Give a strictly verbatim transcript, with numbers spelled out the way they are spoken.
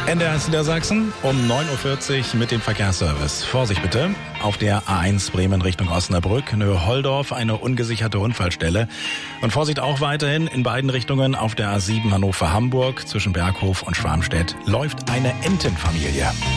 N D R eins Niedersachsen um neun Uhr vierzig mit dem Verkehrsservice. Vorsicht bitte, auf der A eins Bremen Richtung Osnabrück, Nöhe-Holdorf, eine ungesicherte Unfallstelle. Und Vorsicht auch weiterhin in beiden Richtungen auf der A sieben Hannover-Hamburg zwischen Berghof und Schwarmstedt läuft eine Entenfamilie.